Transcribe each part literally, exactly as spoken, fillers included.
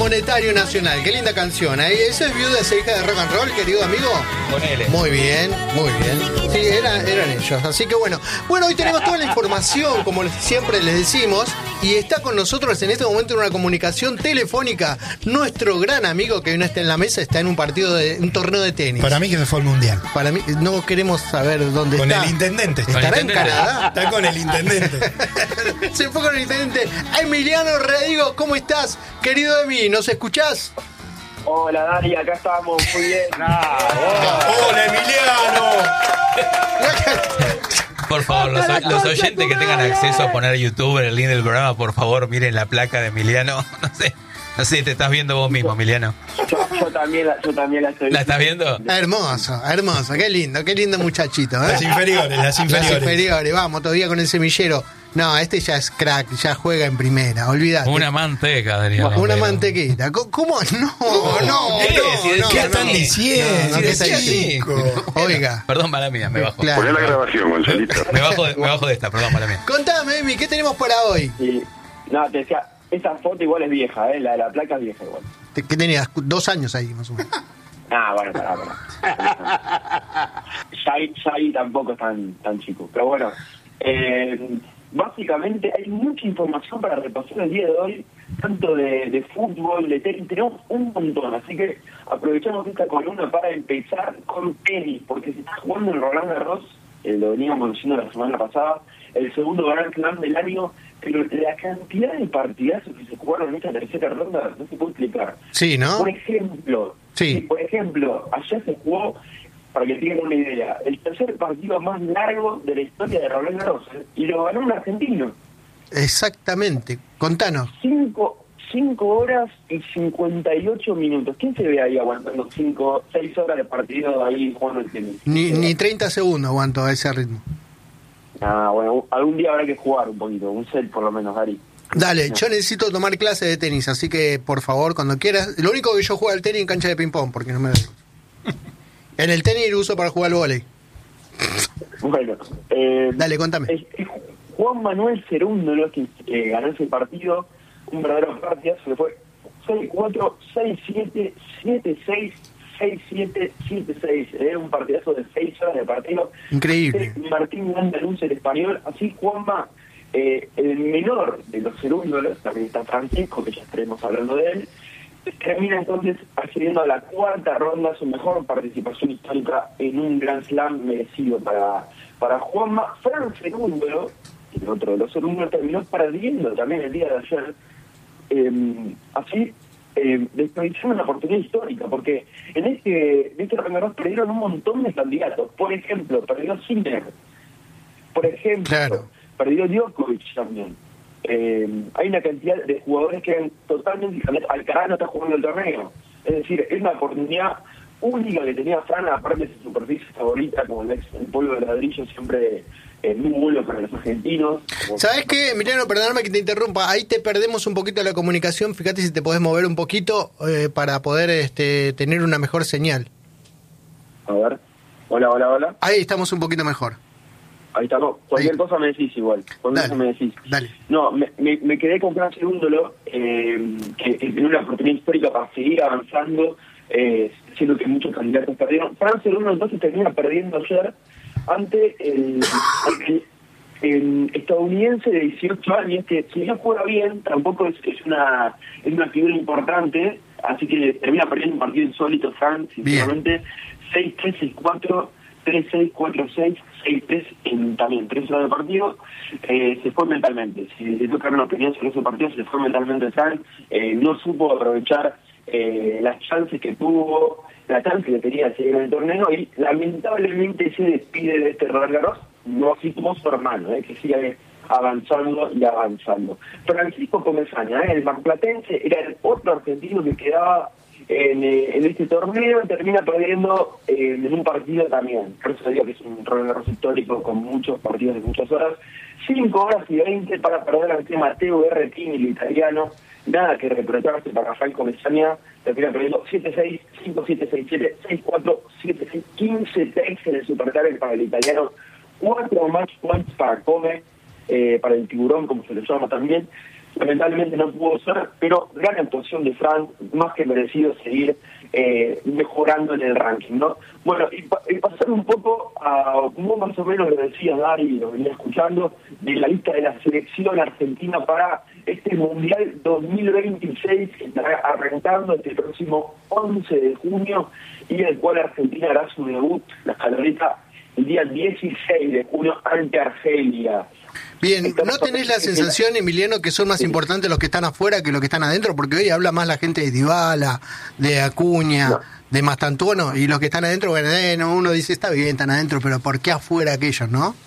Monetario Nacional. Qué linda canción, ¿eh? ¿Eso es Viuda e hija de rock and roll, querido amigo? Con él. Muy bien, muy bien. Sí, eran, eran ellos. Así que bueno. Bueno, hoy tenemos toda la información, como siempre les decimos. Y está con nosotros en este momento en una comunicación telefónica nuestro gran amigo que hoy no está en la mesa, está en un partido de un torneo de tenis. Para mí que se fue al mundial. Para mí, no queremos saber dónde con está. Con el intendente. ¿Estará el intendente. en Canadá? Está con el intendente. Se fue con el intendente. Emiliano Redigo, ¿cómo estás? Querido Emi, ¿nos escuchás? Hola Dani, acá estamos, muy bien. Ah, oh. ¡Hola Emiliano! Por favor, los, los oyentes que tengan acceso a poner YouTube en el link del programa, por favor, miren la placa de Emiliano. No sé, no sé, te estás viendo vos mismo, Emiliano. Yo, yo, también, la, yo también la estoy ¿La estás viendo? Hermoso, hermoso, qué lindo, qué lindo muchachito, ¿eh? Las inferiores, las inferiores. Las inferiores, vamos, todavía con el semillero. No, este ya es crack, ya juega en primera, olvídate. Una manteca, Adrián. Una mantequita. ¿Cómo? No, no, no. ¿Qué, no, si no, ¿Qué no, están no. diciendo? No, no, ¿qué está Decía diciendo? cinco. Oiga. Perdón, mala mía, me bajo. Claro. Poné la grabación, Gonzalito. Me bajo de, me bajo de esta, perdón, mala mía. Contame, Emi, ¿qué tenemos para hoy? Sí. No, te decía, esa foto igual es vieja, ¿eh? La, la placa es vieja igual. ¿Qué tenías? Dos años ahí, más o menos. Ah, bueno, pará, pará. Ya ahí, ya ahí tampoco es tan, tan chico. Pero bueno, eh, básicamente hay mucha información para repasar el día de hoy, tanto de, de fútbol, de tenis, tenemos un montón, así que aprovechamos esta columna para empezar con tenis, porque se está jugando en Roland Garros, eh, lo veníamos diciendo la semana pasada, el segundo Grand Slam del año, pero la cantidad de partidazos que se jugaron en esta tercera ronda no se puede explicar. Sí, ¿no? Por ejemplo, Sí. sí, por ejemplo, ayer se jugó, para que tengan una idea, el tercer partido más largo de la historia de Roland Garros, ¿eh? Y lo ganó un argentino. Exactamente. Contanos. Cinco, cinco horas y cincuenta y ocho minutos. ¿Quién se ve ahí aguantando cinco, seis horas de partido ahí jugando el tenis? Ni, ni treinta segundos aguanto a ese ritmo. Ah, bueno, algún día habrá que jugar un poquito, un set por lo menos, Ari. Dale, yo necesito tomar clases de tenis, así que por favor, cuando quieras. Lo único que yo juego al tenis en cancha de ping-pong, porque no me da. En el tenis lo uso para jugar al vóley. Bueno, eh, Dale, contame. es- es Juan Manuel Cerúndolo, que eh, ganó ese partido, un verdadero partido, se le fue seis cuatro, seis siete, siete seis, seis siete, siete seis. Era un partidazo de seis horas de partido. Increíble. Eh, Martín Andaluz, el español, así Juanma, eh, el menor de los Cerúndolos, también está Francisco, que ya estaremos hablando de él, termina entonces accediendo a la cuarta ronda, su mejor participación histórica en un Grand Slam merecido para, para Juanma. Fran Cerúndolo, el otro de los Cerúndolos, terminó perdiendo también el día de ayer, eh, así eh, desperdiciando una oportunidad histórica, porque en este, en este Roland Garros perdieron un montón de candidatos. Por ejemplo, perdió Sinner, por ejemplo, Claro. perdió Djokovic también. Eh, hay una cantidad de jugadores que eran totalmente diferentes. Alcaraz no está jugando el torneo. Es decir, es una oportunidad única que tenía Fran, aparte de su superficie favorita, como el, ex, el polvo de ladrillo, siempre eh, muy bueno para los argentinos. Como... ¿Sabes qué, Emiliano? Perdóname que te interrumpa. Ahí te perdemos un poquito la comunicación. Fíjate si te podés mover un poquito eh, para poder este, tener una mejor señal. A ver. Hola, hola, hola. Ahí estamos un poquito mejor. Ahí estamos. Cualquier Ahí. cosa me decís igual. Cualquier Dale, cosa me decís. dale. No, me, me, me quedé con Fran Cerúndolo, eh, que, que tiene una oportunidad histórica para seguir avanzando, eh, siendo que muchos candidatos perdieron. Fran Cerúndolo entonces termina perdiendo ayer ante el, el, el estadounidense de dieciocho años, que si no juega bien, tampoco es, es una es una figura importante, así que termina perdiendo un partido insólito, Fran, sinceramente. seis tres, seis cuatro, tres seis, cuatro seis, seis tres en también tres horas de partido. Eh, se fue mentalmente. Si le toca una opinión sobre ese partido, se fue mentalmente Fran. Eh, no supo aprovechar eh, las chances que tuvo, la chance que tenía de seguir en el torneo, y lamentablemente se despide de este Roland Garros, no así como su hermano, eh, que sigue avanzando y avanzando. Francisco Comesaña, eh, el marplatense, era el otro argentino que quedaba en, eh, en este torneo, y termina perdiendo eh, en un partido también. Por eso digo que es un Roland Garros histórico con muchos partidos de muchas horas. cinco horas y veinte para perder ante Matteo Berrettini, el italiano. Nada que reprocharse para Rafael Comesaña. Termina perdiendo siete seis, cinco siete, seis siete, seis cuatro, siete seis, quince tres en el Supertarget para el italiano. Cuatro match points para Come, eh, para el tiburón, como se le llama también. lamentablemente no pudo ser, pero gran actuación de Fran, más que merecido seguir eh, mejorando en el ranking, ¿no? Bueno, y, pa- y pasar un poco a, como más o menos lo decía Dari, lo venía escuchando, de la lista de la selección argentina para este Mundial dos mil veintiséis, que estará arrancando este próximo once de junio, y en el cual Argentina hará su debut, la escaloneta, el día dieciséis de junio ante Argelia. Bien, Estamos ¿no tenés la hablando- sensación, Emiliano, que son más Sí. importantes los que están afuera que los que están adentro? Porque hoy habla más la gente de Dybala, de Acuña, No. de Mastantuono, y los que están adentro, bueno, eh, no, uno dice, está bien, están adentro, pero ¿por qué afuera aquellos, no?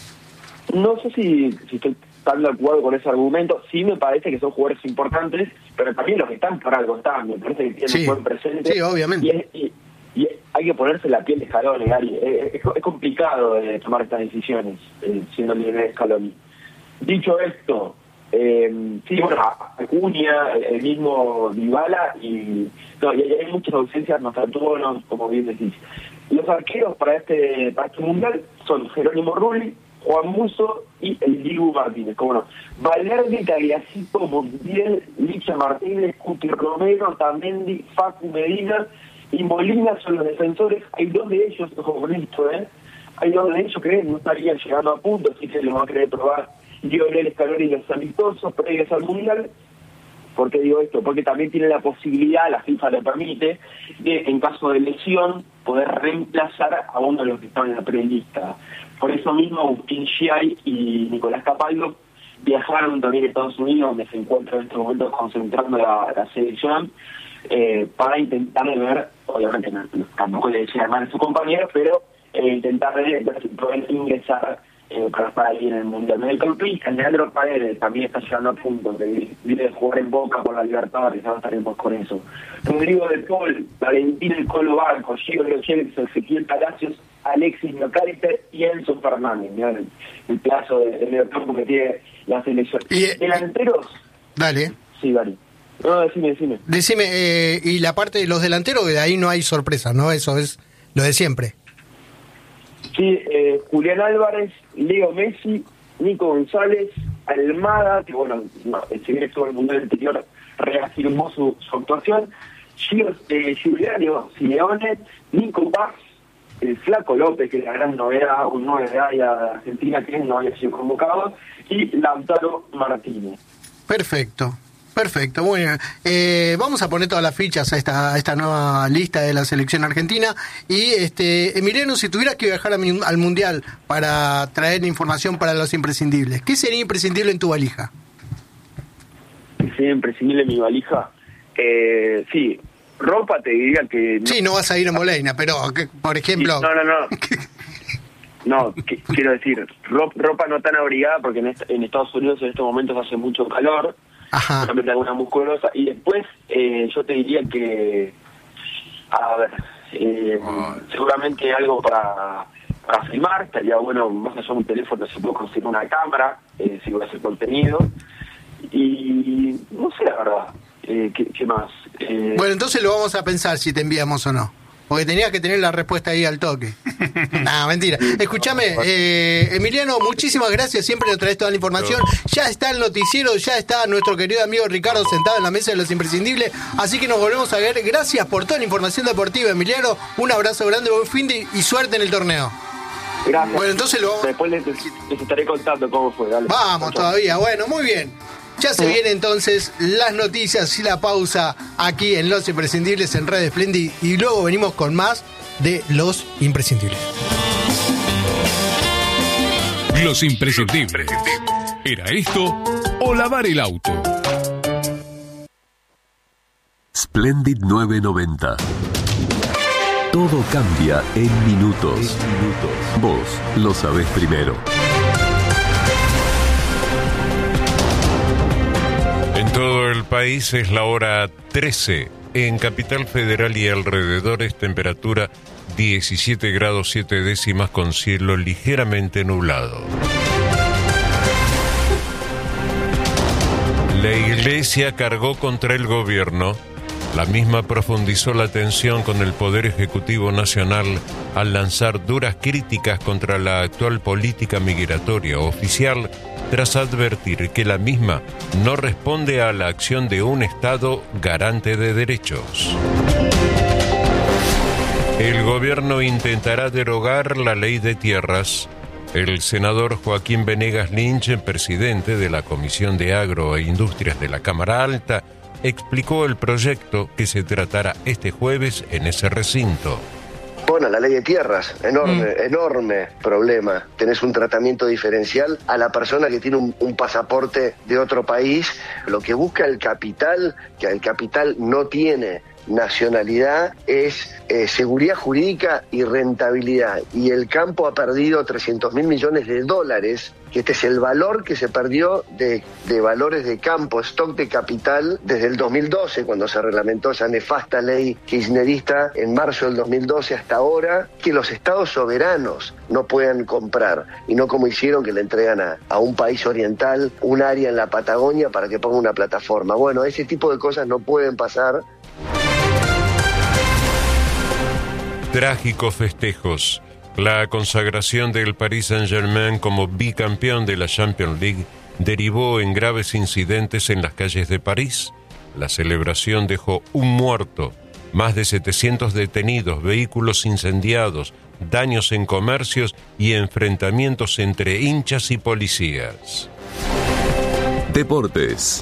No sé si, si estoy tan de acuerdo con ese argumento. Sí me parece que son jugadores importantes, pero también los que están por algo están. Me parece que tienen Sí. un buen presente. Sí, obviamente. Y, es- y- y hay que ponerse la piel de Scaloni, Gary. Es, es- es complicado eh, tomar estas decisiones eh, siendo el nivel de Scaloni. Dicho esto, eh, sí, bueno, Acuña, el, el mismo Dybala, y, no, y hay muchas ausencias, no Mastantuono, como bien decís. Los arqueros para este, para este mundial son Jerónimo Rulli, Juan Musso y el Dibu Martínez. Como no, Valverde, Tagliafico, Montiel, Licha Martínez, Cuti Romero, Tamendi, Facu Medina y Molina son los defensores. Hay dos de ellos, ojo con esto, ¿eh? Hay dos de ellos que no estarían llegando a punto, así que los va a querer probar Lionel Scaloni y los amistosos previos al mundial. ¿Por qué digo esto? Porque también tiene la posibilidad, la FIFA le permite, de, en caso de lesión, poder reemplazar a uno de los que están en la prelista. Por eso mismo, Agustín Giai y Nicolás Capaldo viajaron también a Estados Unidos, donde se encuentra en estos momentos concentrando la, la selección, eh, para intentar ver, obviamente no, no, tampoco le decía mal a su compañero, pero eh, intentar ver si pueden ingresar Eh, para estar ahí en el Mundial. El campista, Leandro Paredes, también está llegando a punto, que viene de jugar en Boca por la Libertadores, ya estaremos con eso. Rodrigo de Paul, Valentín El Colo Barco, Gio Rochelle, Ezequiel Palacios, Alexis McAllister y Enzo Fernández. Mirá el, el plazo de, de medio campo que tiene la selección. Y, eh, Delanteros, Dale. sí, Gary. No, decime, decime. Decime, eh, y la parte de los delanteros, de ahí no hay sorpresa, ¿no? Eso es lo de siempre. Sí, eh, Julián Álvarez, Leo Messi, Nico González, Almada, que bueno, no, si bien estuvo en el mundial anterior, reafirmó su, su actuación, Gio, eh, Giuliano Simeone, Nico Paz, el Flaco López, que es la gran novedad, un nueve de área de Argentina que no había sido convocado, y Lautaro Martínez. Perfecto. Perfecto, bueno, eh, vamos a poner todas las fichas a esta, a esta nueva lista de la selección argentina. Y este Emiliano, si tuvieras que viajar a mi, al Mundial para traer información para los imprescindibles, ¿qué sería imprescindible en tu valija? ¿Qué sería imprescindible en mi valija? Eh, sí, ropa te diría que... No, Sí, no vas a ir a Moleina, pero, que, por ejemplo... no, no, no. No, que, quiero decir, ro- ropa no tan abrigada, porque en, est- en Estados Unidos en estos momentos hace mucho calor, Ajá. solamente alguna musculosa, y después eh, yo te diría que, a ver, eh, seguramente algo para, para filmar, estaría bueno, más allá de un teléfono se puede conseguir una cámara, eh, si voy a hacer contenido, y no sé la verdad, eh, ¿qué, qué más? Eh, Bueno, entonces lo vamos a pensar si te enviamos o no. Porque tenías que tener la respuesta ahí al toque. No, mentira. Escúchame, eh, Emiliano, muchísimas gracias. Siempre nos traes toda la información. Ya está el noticiero, ya está nuestro querido amigo Ricardo sentado en la mesa de los imprescindibles. Así que nos volvemos a ver. Gracias por toda la información deportiva, Emiliano. Un abrazo grande, buen fin de, y suerte en el torneo. Gracias. Bueno, entonces lo... Después les, les estaré contando cómo fue. Dale. Vamos Chao. todavía. Bueno, muy bien. Ya se vienen entonces las noticias y la pausa aquí en Los Imprescindibles en Red Splendid. Y luego venimos con más de Los Imprescindibles. Los imprescindibles. ¿Era esto o lavar el auto? Splendid nueve noventa. Todo cambia en minutos. Vos lo sabés primero. En todo el país es la hora trece. En Capital Federal y alrededores, temperatura diecisiete grados siete décimas con cielo ligeramente nublado. La Iglesia cargó contra el gobierno. La misma profundizó la tensión con el Poder Ejecutivo Nacional al lanzar duras críticas contra la actual política migratoria oficial. tras advertir que la misma no responde a la acción de un Estado garante de derechos. El gobierno intentará derogar la ley de tierras. El senador Joaquín Venegas Lynch, presidente de la Comisión de Agro e Industrias de la Cámara Alta, explicó el proyecto que se tratará este jueves en ese recinto. Bueno, la ley de tierras, enorme, mm. enorme problema. Tenés un tratamiento diferencial a la persona que tiene un, un pasaporte de otro país. Lo que busca el capital, que el capital no tiene nacionalidad, es eh, seguridad jurídica y rentabilidad. Y el campo ha perdido trescientos mil millones de dólares, que este es el valor que se perdió de, de valores de campo, stock de capital, desde el dos mil doce, cuando se reglamentó esa nefasta ley kirchnerista en marzo del dos mil doce hasta ahora, que los estados soberanos no puedan comprar, y no como hicieron que le entregan a, a un país oriental un área en la Patagonia para que ponga una plataforma. Bueno, ese tipo de cosas no pueden pasar. Trágicos festejos. La consagración del Paris Saint-Germain como bicampeón de la Champions League derivó en graves incidentes en las calles de París. La celebración dejó un muerto, más de setecientos detenidos, vehículos incendiados, daños en comercios y enfrentamientos entre hinchas y policías. Deportes.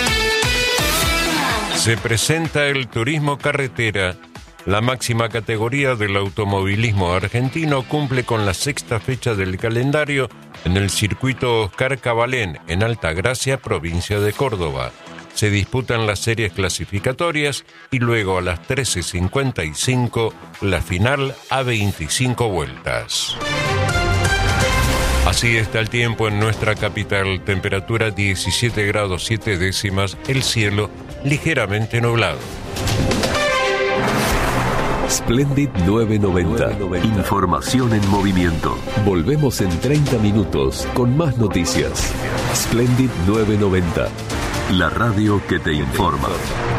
Se presenta el turismo carretera. La máxima categoría del automovilismo argentino cumple con la sexta fecha del calendario en el circuito Oscar Cabalén, en Altagracia, provincia de Córdoba. Se disputan las series clasificatorias y luego a las trece cincuenta y cinco la final a veinticinco vueltas. Así está el tiempo en nuestra capital, temperatura diecisiete grados siete décimas, el cielo ligeramente nublado. Splendid novecientos noventa. Información en movimiento. Volvemos en treinta minutos con más noticias. Splendid novecientos noventa. La radio que te informa.